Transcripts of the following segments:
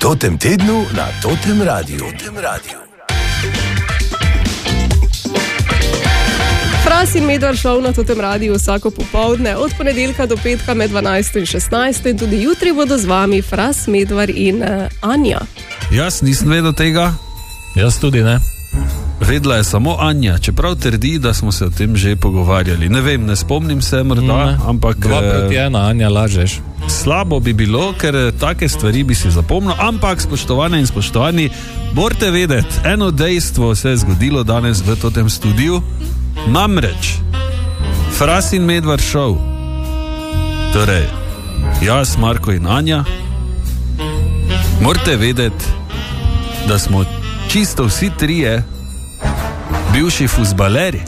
Totem tednu na Totem Radiu. Fras in Medvard šov na Totem Radiu vsako popoldne, od ponedeljka do petka med 12 in 16. In tudi jutri bodo z vami Fras, Medvard in Anja. Jaz nisem vedel tega. Jaz tudi ne. Vedela je samo Anja, čeprav trdi, da smo se o tem že pogovarjali. Ne vem, ne spomnim se morda, ampak... 2-1, Anja, lažeš. Slabo bi bilo, ker take stvari bi si zapomnil, ampak spoštovane in spoštovani, morate vedeti, eno dejstvo se je zgodilo danes v tem studiu, namreč Fras in Medvard šov, torej jaz, Marko in Anja, morate vedeti, da smo čisto vsi trije bivši fuzbaleri.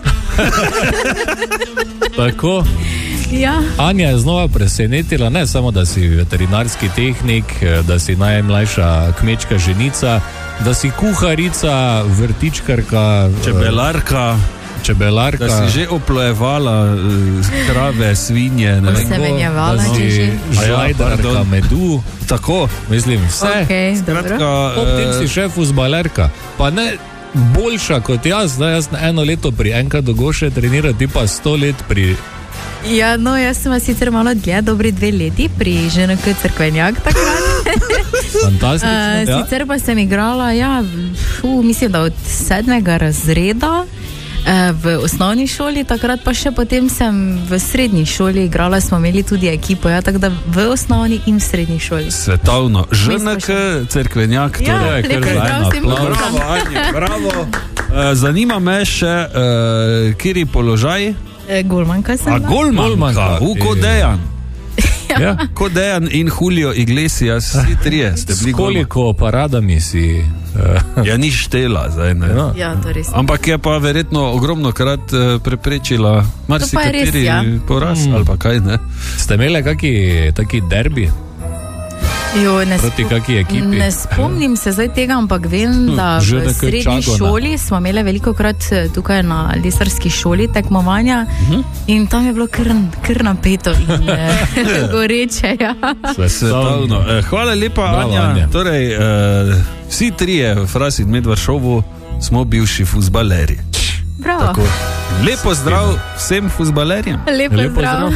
Tako. Ja. Anja je znova presenetila, ne samo, da si veterinarski tehnik, da si najmlajša kmečka ženica, da si kuharica, vrtičkarka, čebelarka, da si že oplojevala krave, svinje, ne vem, semenjevala, da si žajdarka medu. Tako, mislim, vse. Okay, dobro. Potem si še fuzbalerka. Pa ne boljša kot jaz, da jaz na 1 leto pri NK Dogoše treniram, ti pa 100 let pri... Ja, no, jaz sem sicer malo dlje, dobri 2 leti pri ŽNK Cerkvenjak takrat. Fantastično, ja. Sicer pa sem igrala, mislim, da od 7. razreda v osnovni šoli, takrat pa še potem sem v srednji šoli igrala, smo imeli tudi ekipo, tako da v osnovni in v srednji šoli. Svetovno, ŽNK Cerkvenjak, torej, lepo zdrav vsem. Bravo, Anja, bravo. Zanima me še, kjeri položaj? Golmanka sem. Golmanka, kot Dejan. Ja. Kot Dejan in Julio Iglesias, vsi trije ste bili. S koliko paradami si... Ja, ni štela zdaj, ne. Ja, to res. Ampak je pa verjetno ogromno krat preprečila marsikateri poraz, ali pa kaj, ne. Ste imeli taki derbi? Proti kaki ekipi? Ne spomnim se zdaj tega, ampak vem, da v srednji šoli smo imeli veliko krat tukaj na lesarski šoli tekmovanja in tam je bilo kar napeto in goreče. Ja. Svetovno. Hvala lepa, Anja. Torej, vsi trije v Fras in Medvard šovu smo bivši fuzbaleri. Bravo. Tako. Lepo zdrav vsem fuzbalerjem. Lepo zdrav.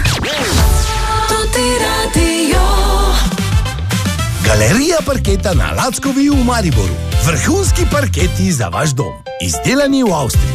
Galerija parketa na Lackovi v Mariboru. Vrhunski parketi za vaš dom. Izdelani v Avstriji.